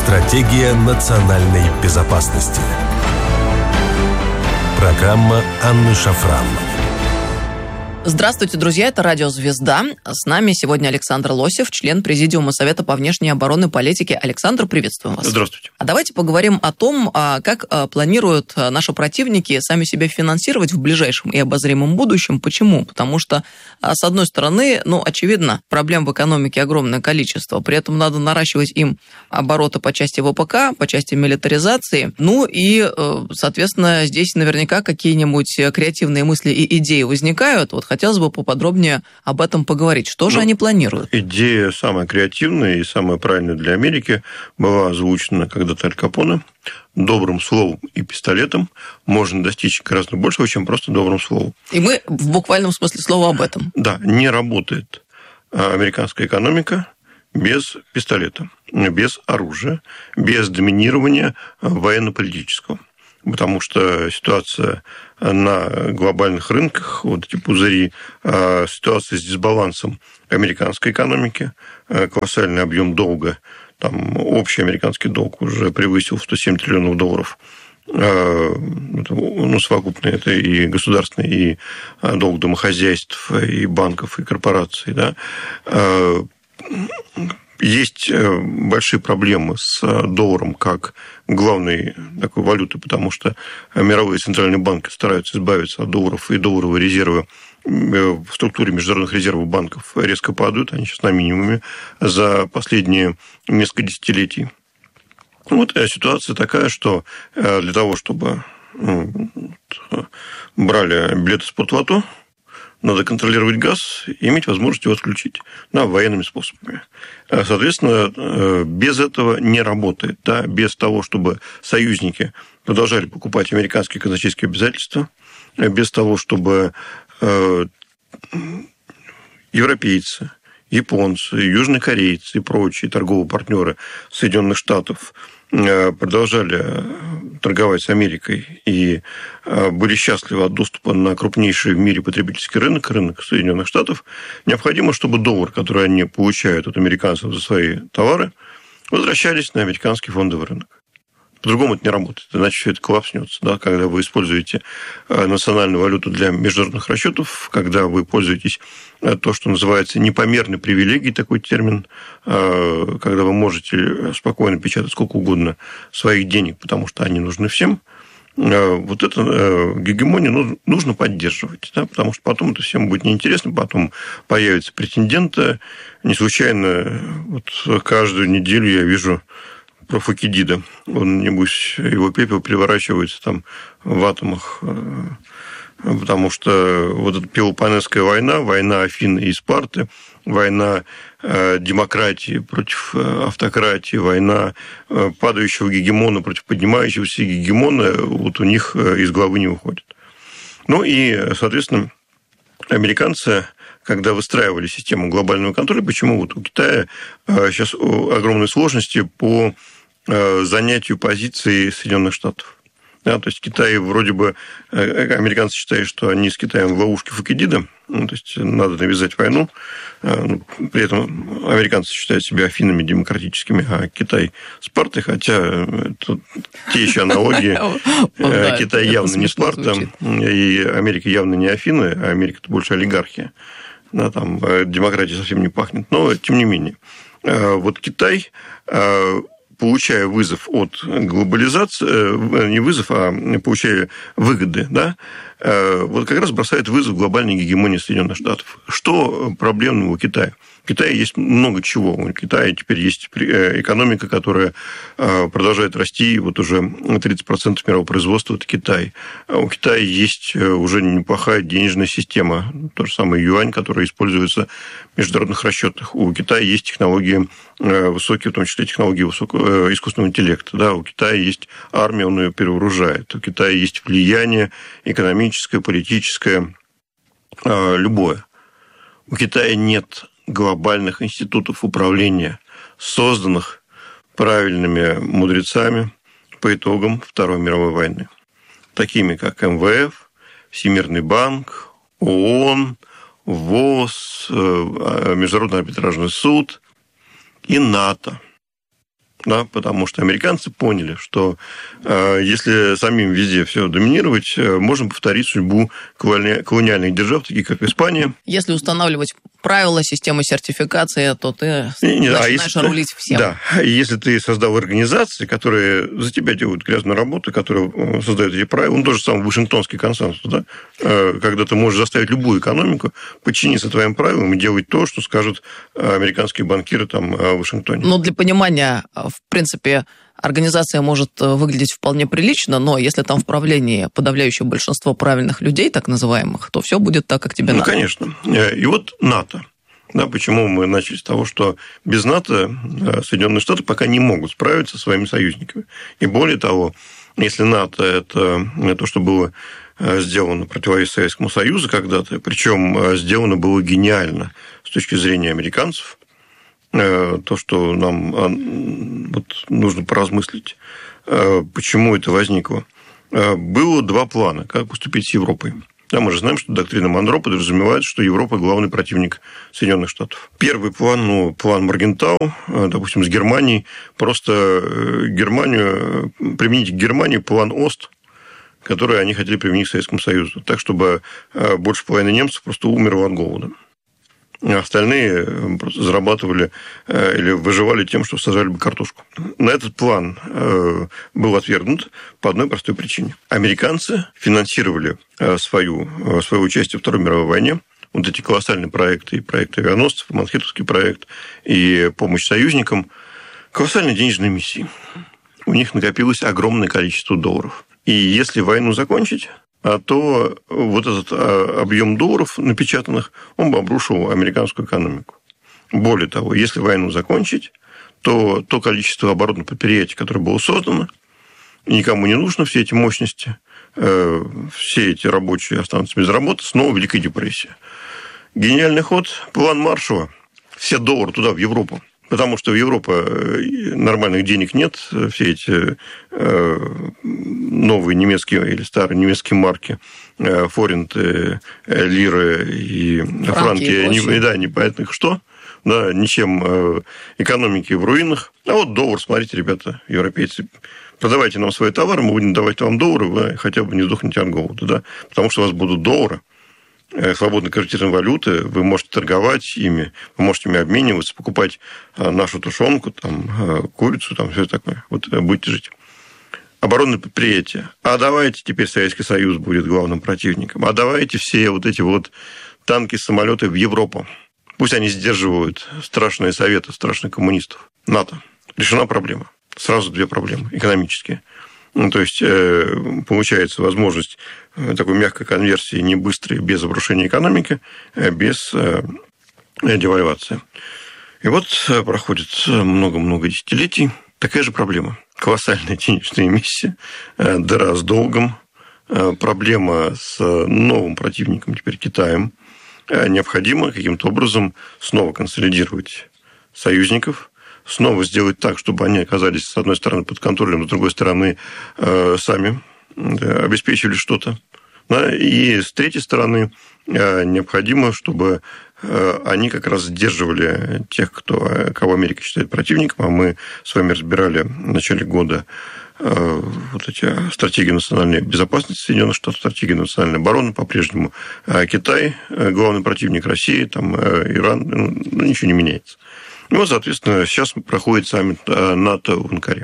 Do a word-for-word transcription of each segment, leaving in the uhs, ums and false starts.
Стратегия национальной безопасности. Программа Анны Шафран. Здравствуйте, друзья, это Радио Звезда. С нами сегодня Александр Лосев, член Президиума Совета по внешней оборонной политике. Александр, приветствуем вас. Здравствуйте. А давайте поговорим о том, как планируют наши противники сами себя финансировать в ближайшем и обозримом будущем. Почему? Потому что, с одной стороны, ну, очевидно, проблем в экономике огромное количество. При этом надо наращивать им обороты по части ВПК, по части милитаризации. Ну и, соответственно, здесь наверняка какие-нибудь креативные мысли и идеи возникают. Вот хотелось бы поподробнее об этом поговорить. Что ну, же они планируют? Идея самая креативная и самая правильная для Америки была озвучена когда-то Аль Капоне. Добрым словом и пистолетом можно достичь гораздо большего, чем просто добрым словом. И мы в буквальном смысле слова об этом. Да, не работает американская экономика без пистолета, без оружия, без доминирования военно-политического. Потому что ситуация на глобальных рынках, вот эти пузыри, ситуация с дисбалансом американской экономики, колоссальный объем долга, там общий американский долг уже превысил сто семь триллионов долларов, ну, совокупный это и государственный, и долг домохозяйств, и банков, и корпораций, да. Есть большие проблемы с долларом как главной такой валютой, потому что мировые центральные банки стараются избавиться от долларов, и долларовые резервы в структуре международных резервов банков резко падают, они сейчас на минимуме за последние несколько десятилетий. Вот ситуация такая, что для того, чтобы брали билеты спортлото, надо контролировать газ и иметь возможность его отключить, да, военными способами. Соответственно, без этого не работает. Да, без того, чтобы союзники продолжали покупать американские казначейские обязательства, без того, чтобы европейцы, японцы, южнокорейцы и прочие торговые партнеры Соединенных Штатов продолжали торговать с Америкой и были счастливы от доступа на крупнейший в мире потребительский рынок, рынок Соединенных Штатов, необходимо, чтобы доллар, который они получают от американцев за свои товары, возвращались на американский фондовый рынок. По-другому это не работает, иначе все это коллапснется. Да? Когда вы используете национальную валюту для международных расчетов, когда вы пользуетесь то, что называется непомерной привилегией, такой термин, когда вы можете спокойно печатать сколько угодно своих денег, потому что они нужны всем, вот эту гегемонию нужно поддерживать, да? Потому что потом это всем будет неинтересно, потом появятся претенденты. Не случайно вот каждую неделю я вижу про Фукидида. Он, небось, его пепел переворачивается там в атомах, потому что вот эта Пелопоннесская война, война Афин и Спарты, война демократии против автократии, война падающего гегемона против поднимающегося гегемона, вот у них из головы не выходит. Ну и, соответственно, американцы, когда выстраивали систему глобального контроля, почему вот у Китая сейчас огромные сложности по занятию позиции Соединенных Штатов. Да, то есть Китай вроде бы, американцы считают, что они с Китаем в ловушке Фукидида, ну, то есть надо навязать войну, при этом американцы считают себя Афинами демократическими, а Китай Спартой, хотя это те еще аналогии. Китай явно не Спарта, и Америка явно не Афины, а Америка – это больше олигархия. Да, там демократия совсем не пахнет, но тем не менее. Вот Китай, получая вызов от глобализации, не вызов, а получая выгоды, да, вот как раз бросает вызов глобальной гегемонии Соединенных Штатов. Что проблемного у Китая? В Китае есть много чего. У Китая теперь есть экономика, которая продолжает расти. Вот уже тридцать процентов мирового производства – это Китай. У Китая есть уже неплохая денежная система. То же самое юань, который используется в международных расчетах. У Китая есть технологии высокие, в том числе технологии высокого искусственного интеллекта. Да, у Китая есть армия, он ее перевооружает. У Китая есть влияние экономическое, политическое, любое. У Китая нет глобальных институтов управления, созданных правильными мудрецами по итогам Второй мировой войны, такими как эм вэ эф, Всемирный банк, ООН, ВОЗ, Международный арбитражный суд и НАТО. Да, потому что американцы поняли, что э, если самим везде все доминировать, э, можно повторить судьбу колони... колониальных держав, таких как Испания. Если устанавливать правила, системы сертификации, то ты не, начинаешь а рулить всем. Да, если ты создал организации, которые за тебя делают грязную работу, которые создают эти правила, ну, тот же самый Вашингтонский консенсус, да, э, когда ты можешь заставить любую экономику подчиниться твоим правилам и делать то, что скажут американские банкиры там в Вашингтоне. Но для понимания, в принципе, организация может выглядеть вполне прилично, но если там в правлении подавляющее большинство правильных людей, так называемых, то все будет так, как тебе ну, надо. Ну, конечно. И вот НАТО. Да, почему мы начали с того, что без НАТО Соединенные Штаты пока не могут справиться со своими союзниками. И более того, если НАТО – это то, что было сделано противовес Советскому Союзу когда-то, причем сделано было гениально с точки зрения американцев, то, что нам вот, нужно поразмыслить, почему это возникло. Было два плана, как поступить с Европой. Да, мы же знаем, что доктрина Монро подразумевает, что Европа – главный противник Соединенных Штатов. Первый план, ну, план Моргентау, допустим, с Германией, просто Германию, применить к Германии план Ост, который они хотели применить к Советскому Союзу, так, чтобы больше половины немцев просто умерло от голода. Остальные просто зарабатывали или выживали тем, что сажали бы картошку. На этот план был отвергнут по одной простой причине. Американцы финансировали свою, свое участие в Второй мировой войне. Вот эти колоссальные проекты, и проект авианосцев, и Манхэттенский проект, и помощь союзникам, колоссальные денежные миссии. У них накопилось огромное количество долларов. И если войну закончить, то вот этот объем долларов напечатанных, он бы обрушил американскую экономику. Более того, если войну закончить, то то количество оборонных предприятий, которое было создано, никому не нужно, все эти мощности, все эти рабочие останутся без работы, снова Великая депрессия. Гениальный ход, план Маршалла, все доллары туда, в Европу. Потому что в Европе нормальных денег нет, все эти новые немецкие или старые немецкие марки, форинты, лиры и франки, франки не, да, непонятно что, да, ничем экономики в руинах. А вот доллар, смотрите, ребята, европейцы, продавайте нам свои товары, мы будем давать вам доллары, вы хотя бы не сдохнете от голода, да, потому что у вас будут доллары. Свободно конвертируемые валюты, вы можете торговать ими, вы можете ими обмениваться, покупать нашу тушенку, там, курицу, там, все такое. Вот будете жить. Оборонные предприятия. А давайте теперь Советский Союз будет главным противником. А давайте все вот эти вот танки, самолеты в Европу. Пусть они сдерживают страшные советы страшных коммунистов. НАТО. Решена проблема. Сразу две проблемы экономические. Ну, то есть, получается возможность такой мягкой конверсии, не быстрой, без обрушения экономики, без девальвации. И вот проходит много-много десятилетий. Такая же проблема. Колоссальная денежная эмиссия, дыра с долгом, проблема с новым противником, теперь Китаем. Необходимо каким-то образом снова консолидировать союзников, снова сделать так, чтобы они оказались, с одной стороны, под контролем, с другой стороны, сами обеспечивали что-то. Да? И с третьей стороны, необходимо, чтобы они как раз сдерживали тех, кто, кого Америка считает противником. А мы с вами разбирали в начале года вот эти стратегии национальной безопасности Соединенных Штатов, стратегии национальной обороны по-прежнему. Китай, главный противник России, там, Иран, ну, ничего не меняется. И вот, соответственно, сейчас проходит саммит НАТО в Анкаре.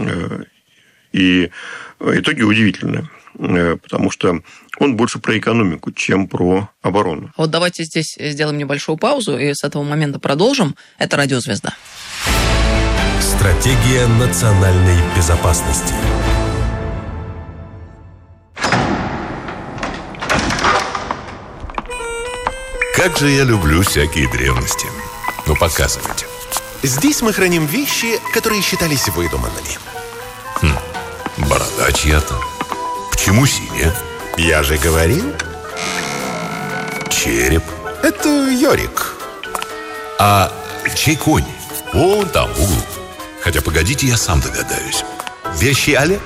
И итоги удивительные, потому что он больше про экономику, чем про оборону. Вот давайте здесь сделаем небольшую паузу и с этого момента продолжим. Это «Радио Звезда». Стратегия национальной безопасности. Как же я люблю всякие древности. Ну, показывайте. Здесь мы храним вещи, которые считались выдуманными. Хм, борода чья-то. Почему синяя? Я же говорил. Череп. Это Йорик. А чей конь? Вон там, в углу. Хотя, погодите, я сам догадаюсь. Вещи Олег?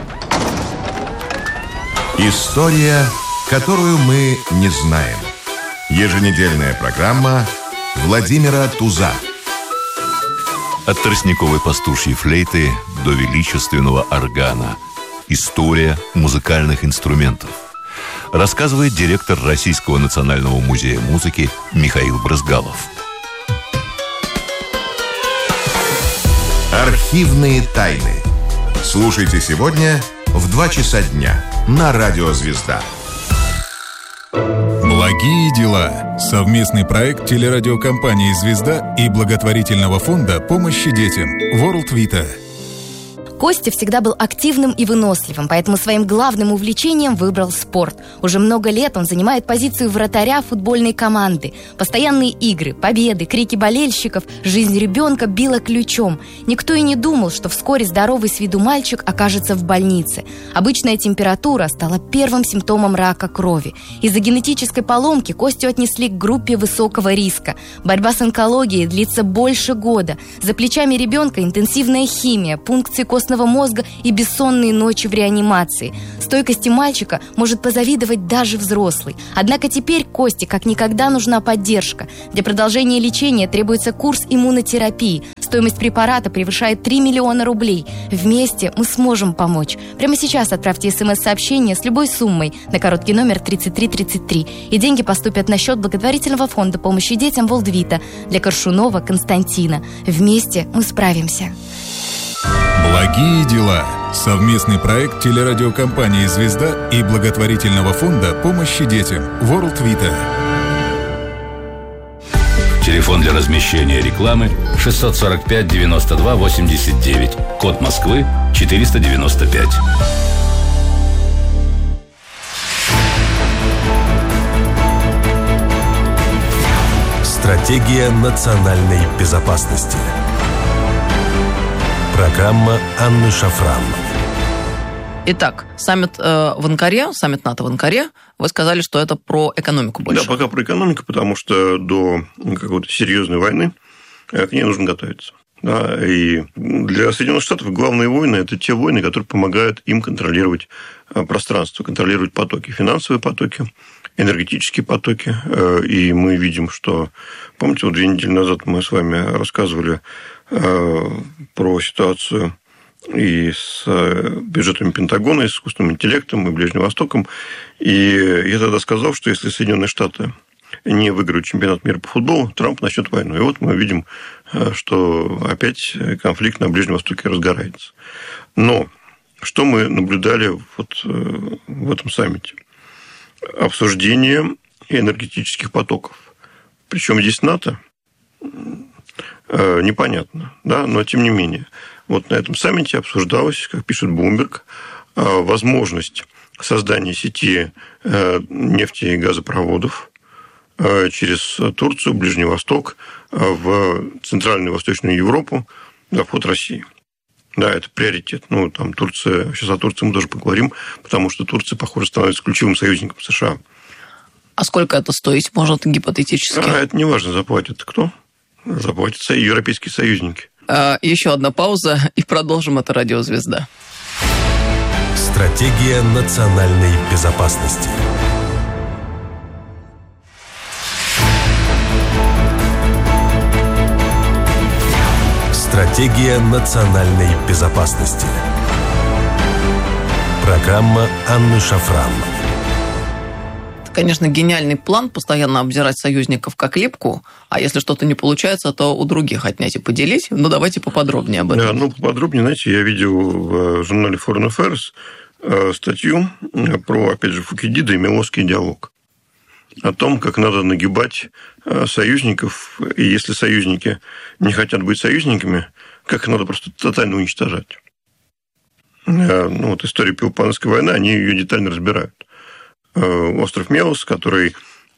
История, которую мы не знаем. Еженедельная программа Владимира Туза. От тростниковой пастушьей флейты до величественного органа. История музыкальных инструментов. Рассказывает директор Российского национального музея музыки Михаил Брызгалов. Архивные тайны. Слушайте сегодня в два часа дня на Радио Звезда. Благие дела. Совместный проект телерадиокомпании «Звезда» и благотворительного фонда помощи детям World Vita. Костя всегда был активным и выносливым, поэтому своим главным увлечением выбрал спорт. Уже много лет он занимает позицию вратаря футбольной команды. Постоянные игры, победы, крики болельщиков, жизнь ребенка била ключом. Никто и не думал, что вскоре здоровый с виду мальчик окажется в больнице. Обычная температура стала первым симптомом рака крови. Из-за генетической поломки Костю отнесли к группе высокого риска. Борьба с онкологией длится больше года. За плечами ребенка интенсивная химия, пункции костного мозга и бессонные ночи в реанимации. Стойкости мальчика может позавидовать даже взрослый. Однако теперь Косте как никогда нужна поддержка. Для продолжения лечения требуется курс иммунотерапии. Стоимость препарата превышает три миллиона рублей. Вместе мы сможем помочь. Прямо сейчас отправьте смс-сообщение с любой суммой на короткий номер тридцать три тридцать три, и деньги поступят на счет благотворительного фонда помощи детям World Vita для Коршунова Константина. Вместе мы справимся. Благие дела. Совместный проект телерадиокомпании «Звезда» и благотворительного фонда помощи детям World Vita. Телефон для размещения рекламы шестьсот сорок пять девяносто два восемьдесят девять. Код Москвы четыреста девяносто пять. Стратегия национальной безопасности. Программа Анны Шафран. Итак, саммит э, в Анкаре, саммит НАТО в Анкаре, вы сказали, что это про экономику больше. Да, пока про экономику, потому что до какой-то серьезной войны к ней нужно готовиться. Да, и для Соединенных Штатов главные войны – это те войны, которые помогают им контролировать пространство, контролировать потоки, финансовые потоки, энергетические потоки. И мы видим, что, помните, вот две недели назад мы с вами рассказывали про ситуацию и с бюджетами Пентагона, и с искусственным интеллектом, и Ближним Востоком. И я тогда сказал, что если Соединенные Штаты не выиграют чемпионат мира по футболу, Трамп начнет войну. И вот мы видим, что опять конфликт на Ближнем Востоке разгорается. Но что мы наблюдали вот в этом саммите? Обсуждение энергетических потоков. Причем здесь НАТО непонятно, да, но тем не менее. Вот на этом саммите обсуждалась, как пишет Bloomberg, возможность создания сети нефти и газопроводов через Турцию, Ближний Восток, в Центральную и Восточную Европу, за вход России. Да, это приоритет. Ну, там Турция, сейчас о Турции мы тоже поговорим, потому что Турция, похоже, становится ключевым союзником США. А сколько это стоить может гипотетически? А это не важно, заплатит кто? Заплатят европейские союзники. А, еще одна пауза, и продолжим. Это Радио Звезда. Стратегия национальной безопасности. Стратегия национальной безопасности. Программа Анны Шафран. Конечно, гениальный план постоянно обдирать союзников как липку, а если что-то не получается, то у других отнять и поделить. Ну, давайте поподробнее об этом. Да, ну, поподробнее, знаете, я видел в журнале Foreign Affairs статью про, опять же, Фукидида и Милосский диалог. О том, как надо нагибать союзников, и если союзники не хотят быть союзниками, как их надо просто тотально уничтожать. Ну, вот история Пелопоннесской войны, они ее детально разбирают. Остров Мелос, который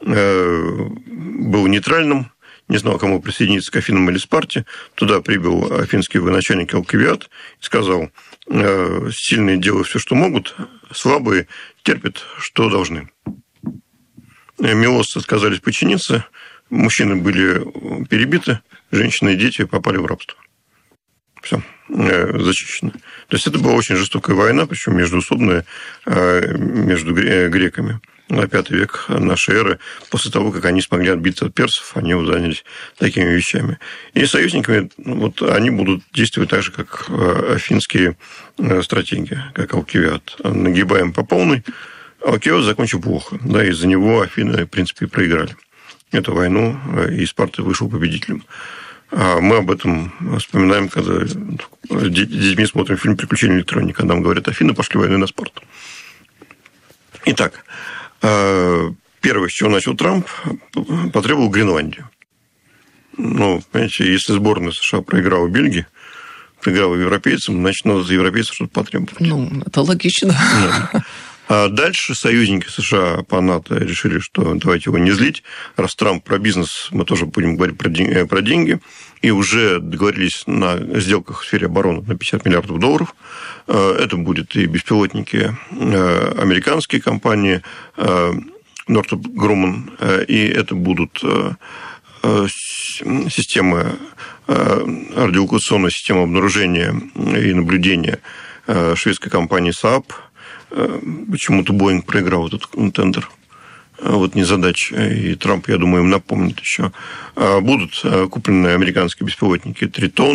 был нейтральным, не знал, кому присоединиться, к Афинам или Спарте. Туда прибыл афинский военачальник Алкивиад и сказал: сильные делают все, что могут, слабые терпят, что должны. Мелосцы отказались подчиниться, мужчины были перебиты, женщины и дети попали в рабство. Все, зачищено. То есть это была очень жестокая война, причем междуусобная, между греками. пятый век нашей эры, после того, как они смогли отбиться от персов, они вот занялись такими вещами. И союзниками вот, они будут действовать так же, как афинские стратеги, как Алкивиад. Нагибаем по полной. Алкивиад закончил плохо. Да, из-за него Афины, в принципе, проиграли эту войну, и Спарта вышел победителем. А мы об этом вспоминаем, когда с детьми смотрим фильм «Приключения электроника». Нам говорят, Афины пошли войной на Спарту. Итак, первое, с чего начал Трамп, потребовал Гренландию. Ну, понимаете, если сборная США проиграла Бельгии, проиграла европейцам, значит, надо за европейцев что-то потребовать. Ну, это логично. Да. А дальше союзники США по НАТО решили, что давайте его не злить. Раз Трамп про бизнес, мы тоже будем говорить про деньги. И уже договорились на сделках в сфере обороны на пятьдесят миллиардов долларов. Это будут и беспилотники, американские компании, Northrop Grumman, и это будут системы, радиолокационная система обнаружения и наблюдения шведской компании Saab. Почему-то Боинг проиграл этот тендер. Вот незадача. И Трамп, я думаю, им напомнит еще. Будут куплены американские беспилотники «Тритон»,